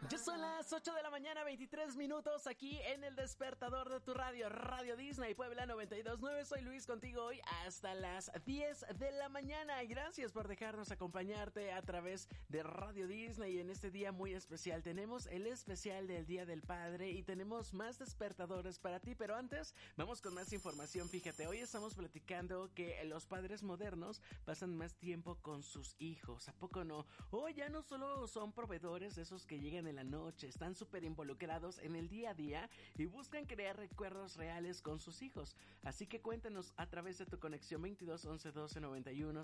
Ya son las 8 de la mañana, 23 minutos, aquí en el despertador de tu radio, Radio Disney Puebla 92.9. Soy Luis, contigo hoy hasta las 10 de la mañana. Y gracias por dejarnos acompañarte a través de Radio Disney en este día muy especial. Tenemos el especial del Día del Padre y tenemos más despertadores para ti. Pero antes, vamos con más información. Fíjate, hoy estamos platicando que los padres modernos pasan más tiempo con sus hijos. ¿A poco no? Hoy ya no solo son proveedores de esos que llegan en la noche, están súper involucrados en el día a día y buscan crear recuerdos reales con sus hijos. Así que cuéntanos a través de tu conexión 22 11 12 91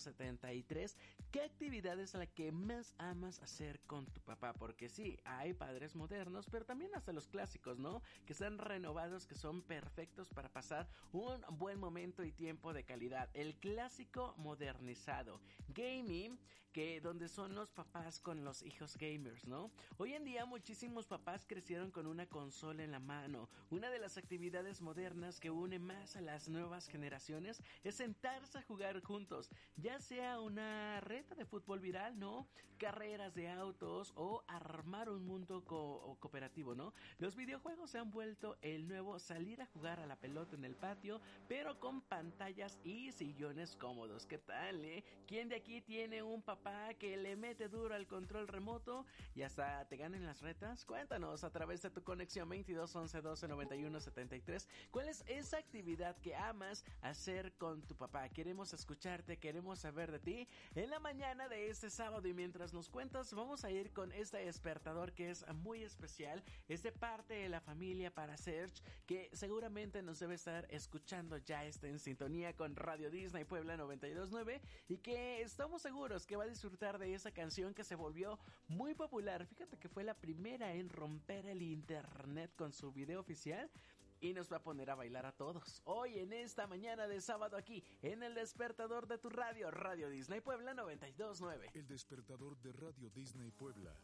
73 qué actividad es la que más amas hacer con tu papá, porque sí, hay padres modernos, pero también hasta los clásicos, ¿no? Que están renovados, que son perfectos para pasar un buen momento y tiempo de calidad. El clásico modernizado, gaming, que donde son los papás con los hijos gamers, ¿no? Hoy en día muchísimos papás crecieron con una consola en la mano. Una de las actividades modernas que une más a las nuevas generaciones es sentarse a jugar juntos, ya sea una reta de fútbol viral, ¿no? Carreras de autos o armar un mundo cooperativo, ¿no? Los videojuegos se han vuelto el nuevo salir a jugar a la pelota en el patio, pero con pantallas y sillones cómodos. ¿Qué tal, ¿Quién de aquí tiene un papá que le mete duro al control remoto y hasta te ganen las retas? Cuéntanos a través de tu conexión 22 11 12 91 73 cuál es esa actividad que amas hacer con tu papá. Queremos escucharte, queremos saber de ti en la mañana de este sábado. Y mientras nos cuentas, vamos a ir con este despertador que es muy especial. Es de parte de la familia para Serge, que seguramente nos debe estar escuchando, ya está en sintonía con Radio Disney Puebla 92.9 y que estamos seguros que va a disfrutar de esa canción que se volvió muy popular. Fíjate que fue la primera en romper el internet con su video oficial y nos va a poner a bailar a todos hoy en esta mañana de sábado aquí en el despertador de tu radio, Radio Disney Puebla 92.9. El despertador de Radio Disney Puebla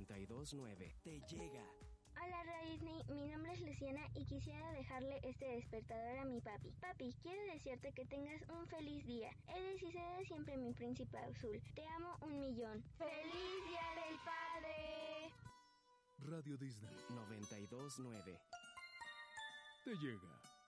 92.9 te llega. Hola Radio Disney, mi nombre es Luciana y quisiera dejarle este despertador a mi papi. Papi, quiero decirte que tengas un feliz día. Eres y serás siempre mi príncipe azul. Te amo 1,000,000. ¡Feliz Día del Padre! Radio Disney 92.9 te llega.